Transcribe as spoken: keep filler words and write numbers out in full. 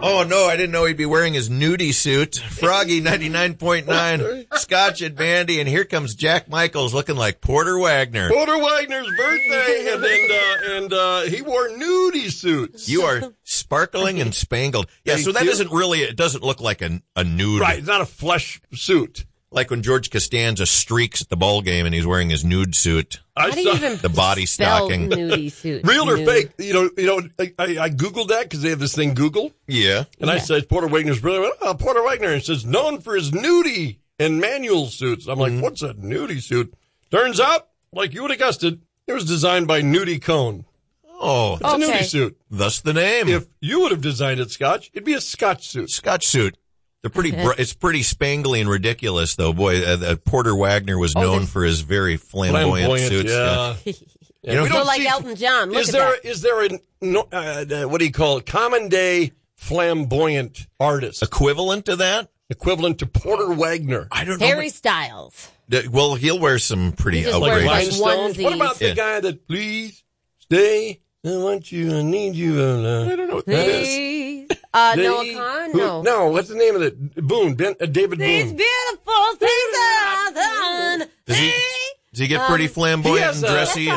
Oh, no, I didn't know he'd be wearing his nudie suit. Froggy ninety-nine point nine, Scotch at Bandy, and here comes Jack Michaels looking like Porter Wagner. Porter Wagner's birthday, and and, uh, and uh, he wore nudie suits. You are sparkling and spangled. Yeah, Thank so that you. isn't really, it doesn't look like a, a nude. Right, it's not a flesh suit. Like when George Costanza streaks at the ball game and he's wearing his nude suit. I How do you saw even the body spell stocking. nudie suit? real or Nude. fake. You know, you know. I, I, I googled that because they have this thing Google, Yeah. and I Yeah. said Porter Wagner's brother. Went, oh, Porter Wagner, and it says known for his nudie and manual suits. I'm like, Mm-hmm. what's a nudie suit? Turns out, like you would have guessed it, it was designed by Nudie Cone. Oh, It's a Okay. nudie suit. thus the name. If you would have designed it, Scotch, it'd be a Scotch suit. Scotch suit. They're pretty. Br- it's pretty spangly and ridiculous, though. Boy, uh, uh, Porter Wagner was Oh, known they're- for his very flamboyant, Flamboyant, suits. yeah. You know, We So don't like see- Elton John. Look Is at there that. is there a no, uh, uh, what do you call it? Common day flamboyant artist equivalent to that? equivalent to Porter Wagner. I don't know. Harry Styles. Uh, Well, he'll wear some pretty He just wears outrageous. like Rhinestones. What onesies. about the Yeah. guy that please stay? I want you. I need you. Uh, I don't know what that is. Please. Uh, They- Noah Khan? who- No. no. What's the name of it? Boone. Ben, uh, David These Boone. beautiful things are done. Does he, does he get pretty Um, flamboyant he has and a- dressy?